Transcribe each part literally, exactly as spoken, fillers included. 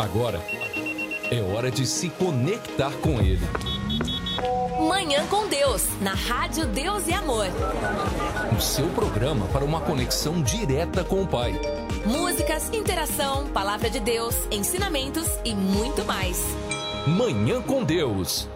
Agora é hora de se conectar com Ele. Manhã com Deus, na Rádio Deus e Amor. O seu programa para uma conexão direta com o Pai. Músicas, interação, palavra de Deus, ensinamentos e muito mais. Manhã com Deus.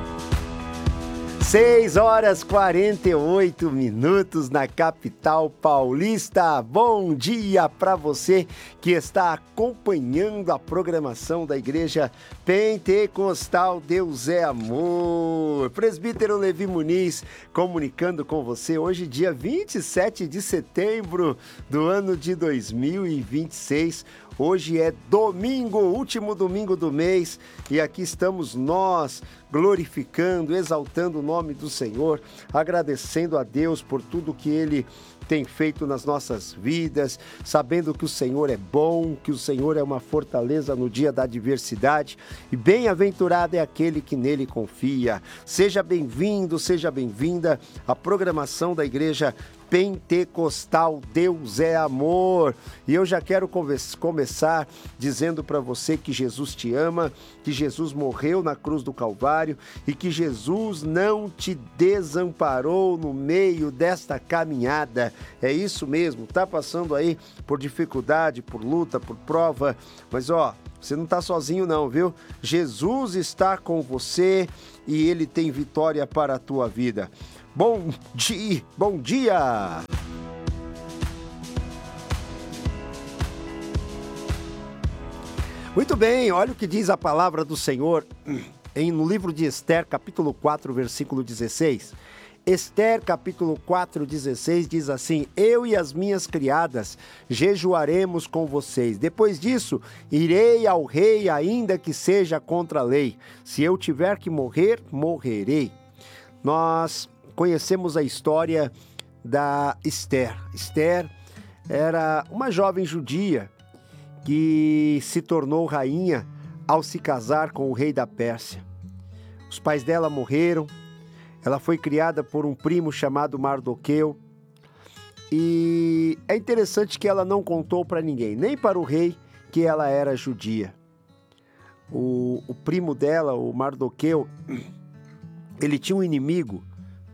seis horas e quarenta e oito minutos na capital paulista. Bom dia para você que está acompanhando a programação da Igreja Pentecostal Deus é Amor. Presbítero Levi Muniz comunicando com você hoje, dia vinte e sete de setembro do ano de dois mil e vinte e seis. Hoje é domingo, último domingo do mês, e aqui estamos nós glorificando, exaltando o nome do Senhor, agradecendo a Deus por tudo que Ele tem feito nas nossas vidas, sabendo que o Senhor é bom, que o Senhor é uma fortaleza no dia da adversidade, e bem-aventurado é aquele que nele confia. Seja bem-vindo, seja bem-vinda à programação da Igreja Pentecostal Deus é Amor. E eu já quero conversa, começar dizendo para você que Jesus te ama, que Jesus morreu na cruz do Calvário e que Jesus não te desamparou no meio desta caminhada. É isso mesmo, tá passando aí por dificuldade, por luta, por prova, mas ó, você não está sozinho não, viu? Jesus está com você e Ele tem vitória para a tua vida. Bom dia, bom dia! Muito bem, olha o que diz a palavra do Senhor em, no livro de Esther, capítulo quatro, versículo dezesseis. Esther, capítulo quatro, dezesseis, diz assim: eu e as minhas criadas jejuaremos com vocês. Depois disso, irei ao rei, ainda que seja contra a lei. Se eu tiver que morrer, morrerei. Nós conhecemos a história da Esther. Esther era uma jovem judia que se tornou rainha ao se casar com o rei da Pérsia. Os pais dela morreram. Ela foi criada por um primo chamado Mardoqueu, e é interessante que ela não contou para ninguém, nem para o rei, que ela era judia. O, o primo dela, o Mardoqueu, ele tinha um inimigo.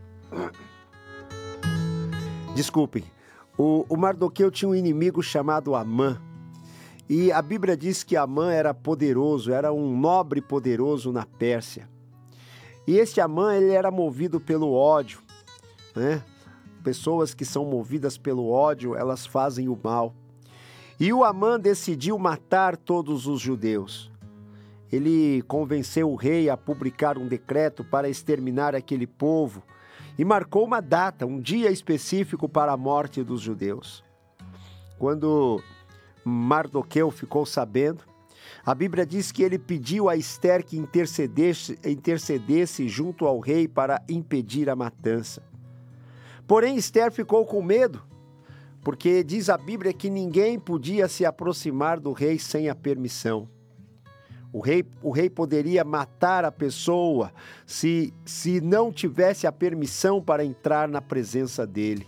Desculpem, o, o Mardoqueu tinha um inimigo chamado Amã, e a Bíblia diz que Amã era poderoso, era um nobre poderoso na Pérsia. E este Amã, ele era movido pelo ódio, né? Pessoas que são movidas pelo ódio, elas fazem o mal. E o Amã decidiu matar todos os judeus. Ele convenceu o rei a publicar um decreto para exterminar aquele povo e marcou uma data, um dia específico para a morte dos judeus. Quando Mardoqueu ficou sabendo, a Bíblia diz que ele pediu a Esther que intercedesse, intercedesse junto ao rei para impedir a matança. Porém, Esther ficou com medo, porque diz a Bíblia que ninguém podia se aproximar do rei sem a permissão. O rei, o rei poderia matar a pessoa se, se não tivesse a permissão para entrar na presença dele.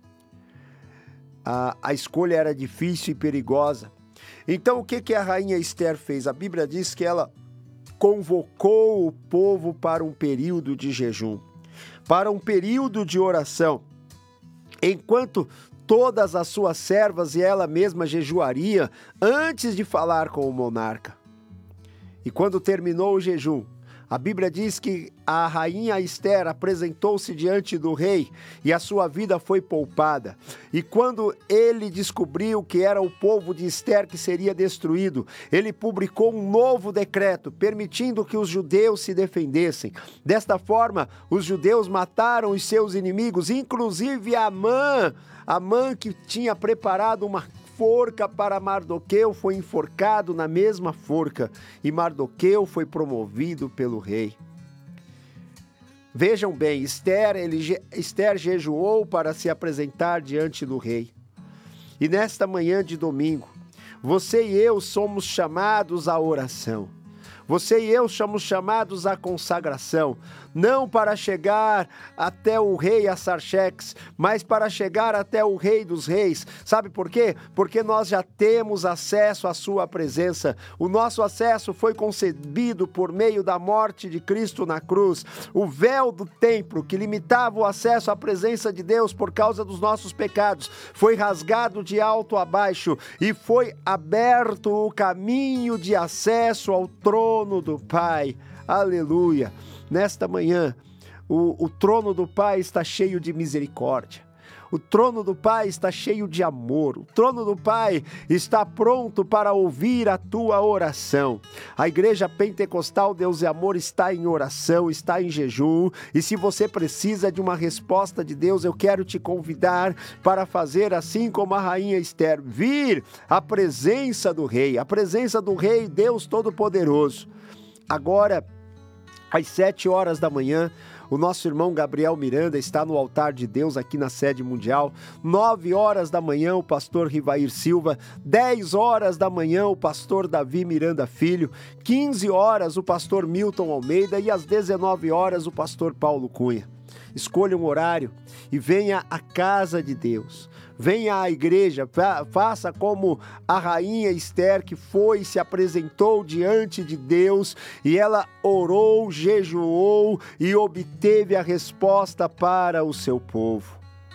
A, a escolha era difícil e perigosa. Então, o que, que a rainha Esther fez? A Bíblia diz que ela convocou o povo para um período de jejum, para um período de oração, enquanto todas as suas servas e ela mesma jejuaria antes de falar com o monarca. E quando terminou o jejum, a Bíblia diz que a rainha Esther apresentou-se diante do rei e a sua vida foi poupada. E quando ele descobriu que era o povo de Esther que seria destruído, ele publicou um novo decreto, permitindo que os judeus se defendessem. Desta forma, os judeus mataram os seus inimigos, inclusive Amã, Amã que tinha preparado uma forca para Mardoqueu, foi enforcado na mesma forca e Mardoqueu foi promovido pelo rei. Vejam bem, Esther, ele, Esther jejuou para se apresentar diante do rei. E nesta manhã de domingo, você e eu somos chamados à oração. Você e eu somos chamados à consagração, não para chegar até o rei Assarxerxes, mas para chegar até o rei dos reis. Sabe por quê? Porque nós já temos acesso à sua presença. O nosso acesso foi concebido por meio da morte de Cristo na cruz. O véu do templo que limitava o acesso à presença de Deus por causa dos nossos pecados foi rasgado de alto a baixo e foi aberto o caminho de acesso ao trono do Pai. Aleluia! Nesta manhã, o, o trono do Pai está cheio de misericórdia. O trono do Pai está cheio de amor. O trono do Pai está pronto para ouvir a tua oração. A Igreja Pentecostal Deus e Amor está em oração, está em jejum. E se você precisa de uma resposta de Deus, eu quero te convidar para fazer assim como a rainha Esther, vir à presença do Rei, a presença do Rei Deus Todo-Poderoso. Agora, às sete horas da manhã, o nosso irmão Gabriel Miranda está no altar de Deus aqui na sede mundial. Nove horas da manhã, o pastor Rivair Silva. Dez horas da manhã, o pastor Davi Miranda Filho. Quinze horas, o pastor Milton Almeida. E às dezenove horas, o pastor Paulo Cunha. Escolha um horário e venha à casa de Deus. Venha à igreja, faça como a rainha Esther, que foi e se apresentou diante de Deus, e ela orou, jejuou e obteve a resposta para o seu povo.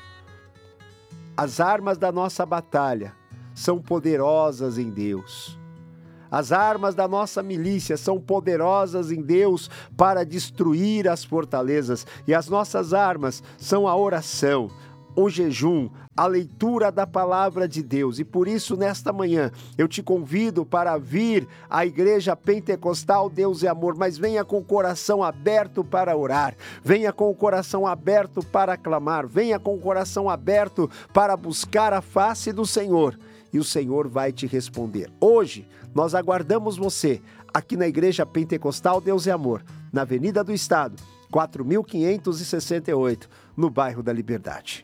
As armas da nossa batalha são poderosas em Deus. As armas da nossa milícia são poderosas em Deus para destruir as fortalezas. E as nossas armas são a oração, o jejum, a leitura da palavra de Deus. E por isso, nesta manhã, eu te convido para vir à Igreja Pentecostal Deus e Amor, mas venha com o coração aberto para orar, venha com o coração aberto para clamar, venha com o coração aberto para buscar a face do Senhor, e o Senhor vai te responder. Hoje, nós aguardamos você aqui na Igreja Pentecostal Deus e Amor, na Avenida do Estado, quatro mil quinhentos e sessenta e oito, no bairro da Liberdade.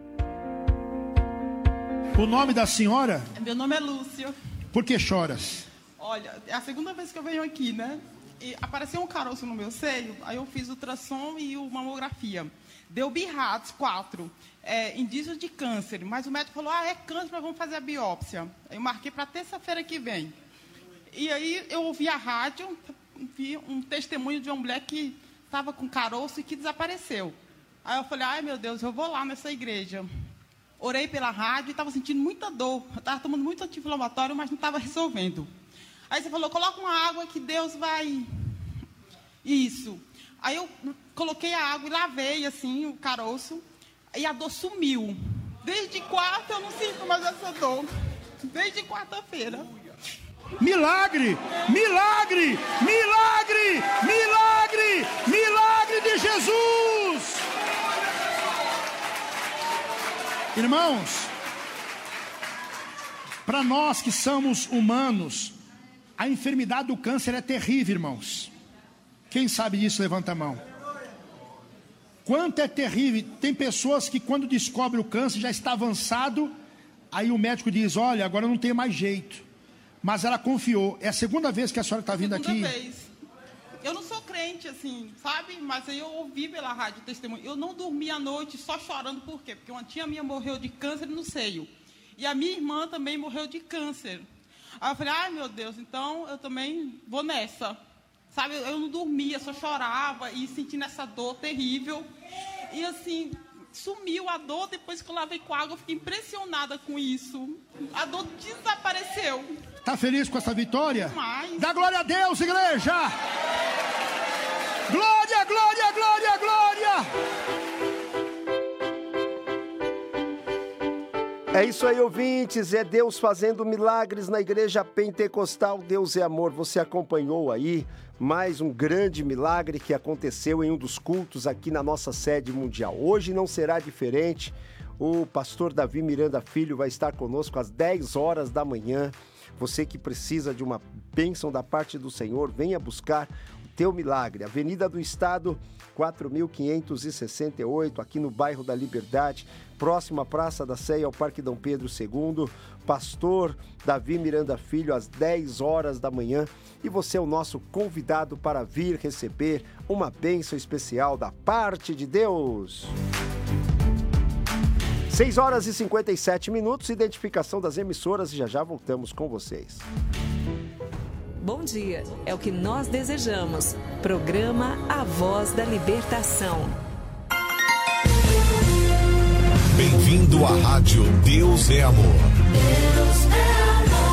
O nome da senhora? Meu nome é Lúcia. Por que choras? Olha, é a segunda vez que eu venho aqui, né? E apareceu um caroço no meu seio, aí eu fiz ultrassom e uma mamografia. Deu B R A T S quatro, é, indícios de câncer, mas o médico falou, ah, é câncer, mas vamos fazer a biópsia. Eu marquei para terça-feira que vem. E aí eu ouvi a rádio, vi um testemunho de uma mulher que estava com caroço e que desapareceu. Aí eu falei, ai meu Deus, eu vou lá nessa igreja. Orei pela rádio e estava sentindo muita dor. Eu estava tomando muito anti-inflamatório, mas não estava resolvendo. Aí você falou, coloca uma água que Deus vai... Isso. Aí eu coloquei a água e lavei, assim, o caroço. E a dor sumiu. Desde quarta eu não sinto mais essa dor. Desde quarta-feira. Milagre! Milagre! Milagre! Milagre! Milagre de Jesus! Irmãos, para nós que somos humanos, a enfermidade do câncer é terrível, irmãos. Quem sabe disso, levanta a mão. Quanto é terrível. Tem pessoas que quando descobrem o câncer já está avançado, aí o médico diz, olha, agora não tem mais jeito. Mas ela confiou. É a segunda vez que a senhora está vindo aqui? Segunda vez. Eu não sou crente, assim, sabe? Mas aí eu ouvi pela rádio testemunho. Eu não dormi à noite só chorando. Por quê? Porque uma tia minha morreu de câncer no seio. E a minha irmã também morreu de câncer. Aí eu falei, ai meu Deus, então eu também vou nessa. Sabe? Eu não dormia, só chorava e sentindo essa dor terrível. E assim... sumiu a dor, depois que eu lavei com água, eu fiquei impressionada com isso. A dor desapareceu. Tá feliz com essa vitória? Demais. Dá glória a Deus, igreja! Glória, glória, glória, glória! É isso aí, ouvintes, é Deus fazendo milagres na Igreja Pentecostal Deus é Amor. Você acompanhou aí mais um grande milagre que aconteceu em um dos cultos aqui na nossa sede mundial. Hoje não será diferente. O pastor Davi Miranda Filho vai estar conosco às dez horas da manhã. Você que precisa de uma bênção da parte do Senhor, venha buscar o teu milagre. Avenida do Estado, quatro mil quinhentos e sessenta e oito, aqui no bairro da Liberdade, próximo à Praça da Sé ao Parque Dom Pedro segundo. Pastor Davi Miranda Filho, às dez horas da manhã. E você é o nosso convidado para vir receber uma bênção especial da parte de Deus. seis horas e cinquenta e sete minutos, identificação das emissoras e já já voltamos com vocês. Bom dia, é o que nós desejamos. Programa A Voz da Libertação. Bem-vindo à Rádio Deus é Amor. Deus é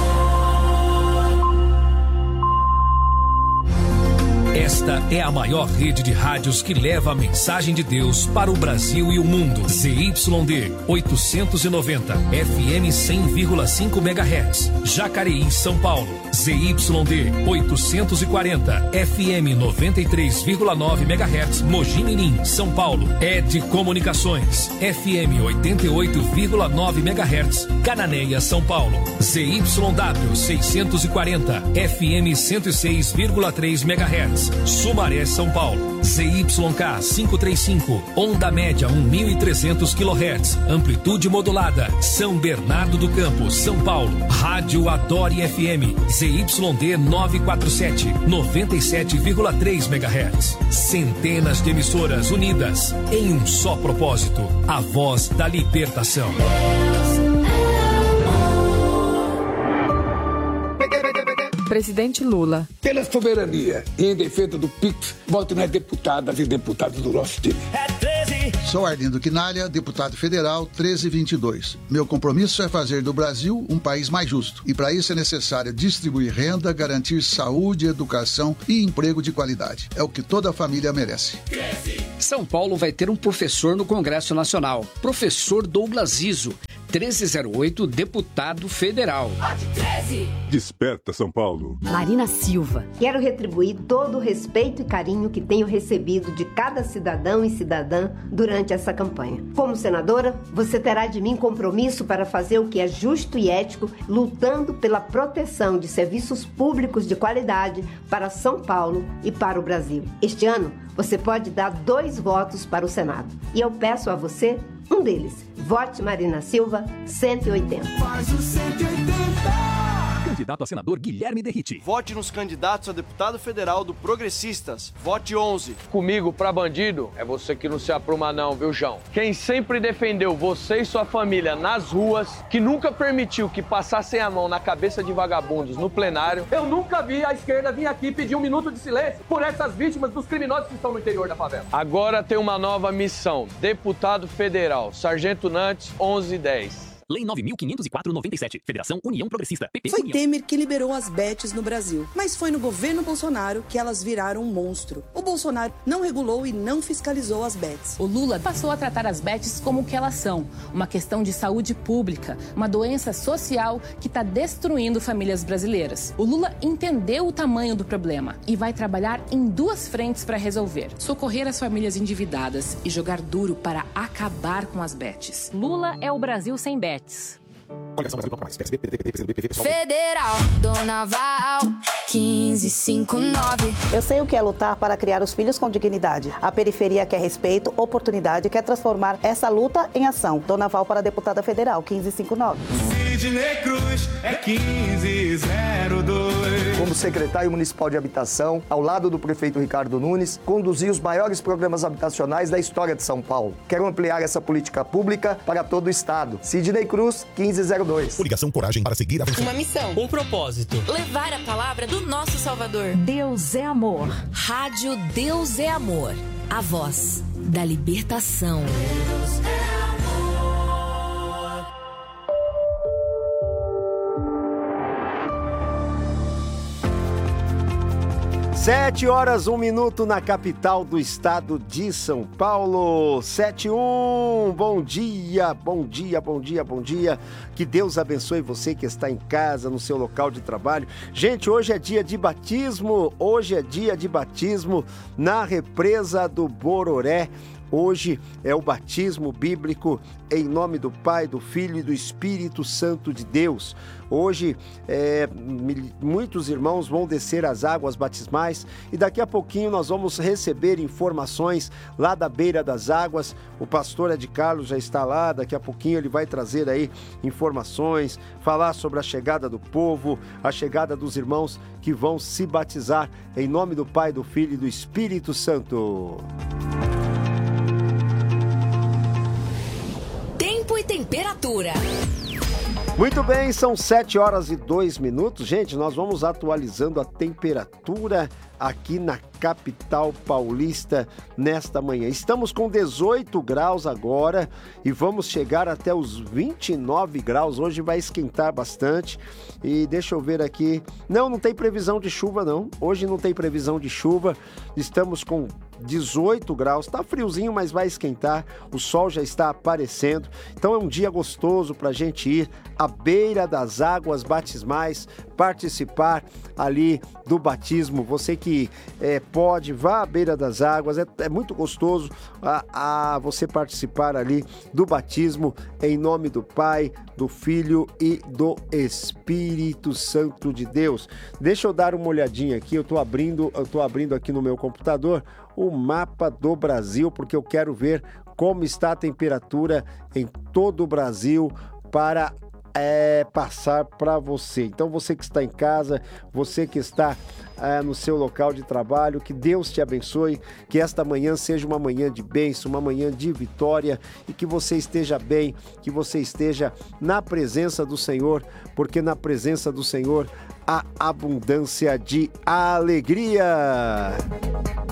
Esta é a maior rede de rádios que leva a mensagem de Deus para o Brasil e o mundo. Z Y D oitocentos e noventa, F M cem vírgula cinco megahertz, Jacareí, São Paulo. Z Y D oitocentos e quarenta, F M noventa e três vírgula nove megahertz, Mogi Mirim, São Paulo. E D Comunicações, F M oitenta e oito vírgula nove megahertz, Cananéia, São Paulo. Z Y W seiscentos e quarenta, F M cento e seis vírgula três megahertz, Sumaré, São Paulo. Z Y K quinhentos e trinta e cinco, onda média mil e trezentos quilohertz, amplitude modulada, São Bernardo do Campo, São Paulo. Rádio Adore F M, Z Y D novecentos e quarenta e sete, noventa e sete vírgula três megahertz. Centenas de emissoras unidas em um só propósito, a voz da libertação. Presidente Lula. Pela soberania e em defesa do P I C, voto nas deputadas e deputados do nosso time. É treze. Sou Arlindo Quinalha, deputado federal treze vinte e dois. Meu compromisso é fazer do Brasil um país mais justo. E para isso é necessário distribuir renda, garantir saúde, educação e emprego de qualidade. É o que toda família merece. São Paulo vai ter um professor no Congresso Nacional. Professor Douglas Iso. treze zero oito, deputado federal. Desperta, São Paulo. Marina Silva. Quero retribuir todo o respeito e carinho que tenho recebido de cada cidadão e cidadã durante essa campanha. Como senadora, você terá de mim compromisso para fazer o que é justo e ético, lutando pela proteção de serviços públicos de qualidade para São Paulo e para o Brasil. Este ano, você pode dar dois votos para o Senado. E eu peço a você um deles. Vote Marina Silva, cento e oitenta. Faz o cento e oitenta. Candidato a senador Guilherme Derrite. Vote nos candidatos a deputado federal do Progressistas. Vote onze. Comigo pra bandido é você que não se apruma não, viu, João? Quem sempre defendeu você e sua família nas ruas, que nunca permitiu que passassem a mão na cabeça de vagabundos no plenário. Eu nunca vi a esquerda vir aqui pedir um minuto de silêncio por essas vítimas dos criminosos que estão no interior da favela. Agora tem uma nova missão. Deputado federal, Sargento Nantes, onze dez. Lei nove mil quinhentos e quatro, noventa e sete. Federação União Progressista. P P Foi União. Temer que liberou as bets no Brasil. Mas foi no governo Bolsonaro que elas viraram um monstro. O Bolsonaro não regulou e não fiscalizou as bets. O Lula passou a tratar as bets como o que elas são. Uma questão de saúde pública. Uma doença social que está destruindo famílias brasileiras. O Lula entendeu o tamanho do problema e vai trabalhar em duas frentes para resolver. Socorrer as famílias endividadas e jogar duro para acabar com as bets. Lula é o Brasil sem bets. Federal, Dona Val, quinze cinquenta e nove. Eu sei o que é lutar para criar os filhos com dignidade. A periferia quer respeito, oportunidade, quer transformar essa luta em ação. Dona Val para deputada federal, quinze cinquenta e nove. Sidney Cruz é quinze zero dois. Como secretário municipal de habitação, ao lado do prefeito Ricardo Nunes, conduzi os maiores programas habitacionais da história de São Paulo. Quero ampliar essa política pública para todo o estado. Sidney Cruz, quinze zero dois. Ligação Coragem para seguir a... Uma missão. Um propósito. Levar a palavra do nosso Salvador. Deus é amor. Rádio Deus é Amor. A voz da libertação. Deus é amor. Sete horas, um minuto na capital do estado de São Paulo. Sete e um, bom dia, bom dia, bom dia, bom dia. Que Deus abençoe você que está em casa, no seu local de trabalho. Gente, hoje é dia de batismo, hoje é dia de batismo na represa do Bororé. Hoje é o batismo bíblico em nome do Pai, do Filho e do Espírito Santo de Deus. Hoje, é, muitos irmãos vão descer as águas batismais e daqui a pouquinho nós vamos receber informações lá da beira das águas. O pastor Ed Carlos já está lá, daqui a pouquinho ele vai trazer aí informações, falar sobre a chegada do povo, a chegada dos irmãos que vão se batizar em nome do Pai, do Filho e do Espírito Santo. Tempo e temperatura. Muito bem, são sete horas e dois minutos. Gente, nós vamos atualizando a temperatura aqui na capital paulista nesta manhã. Estamos com dezoito graus agora e vamos chegar até os vinte e nove graus. Hoje vai esquentar bastante. E deixa eu ver aqui. Não, não tem previsão de chuva não. Hoje não tem previsão de chuva. Estamos com dezoito graus. Tá friozinho, mas vai esquentar. O sol já está aparecendo. Então é um dia gostoso para a gente ir à beira das águas batismais, participar ali do batismo. Você que é, pode, vá à beira das águas, é, é muito gostoso a, a você participar ali do batismo em nome do Pai, do Filho e do Espírito Santo de Deus. Deixa eu dar uma olhadinha aqui, eu tô abrindo, eu tô abrindo aqui no meu computador o mapa do Brasil, porque eu quero ver como está a temperatura em todo o Brasil para É, passar para você. Então você que está em casa, você que está é, no seu local de trabalho, que Deus te abençoe, que esta manhã seja uma manhã de bênção, uma manhã de vitória e que você esteja bem, que você esteja na presença do Senhor, porque na presença do Senhor há abundância de alegria.